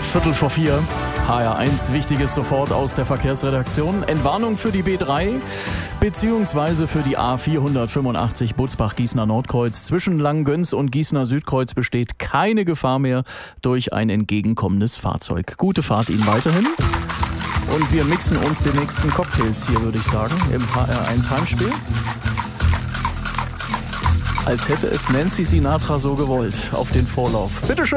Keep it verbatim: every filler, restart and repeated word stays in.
Viertel vor vier. H R eins, Wichtiges sofort aus der Verkehrsredaktion. Entwarnung für die B drei beziehungsweise für die A vierhundertfünfundachtzig Butzbach-Gießener Nordkreuz. Zwischen Langgöns und Gießener Südkreuz besteht keine Gefahr mehr durch ein entgegenkommendes Fahrzeug. Gute Fahrt Ihnen weiterhin. Und wir mixen uns die nächsten Cocktails hier, würde ich sagen, im H R eins Heimspiel. Als hätte es Nancy Sinatra so gewollt, auf den Vorlauf. Bitteschön.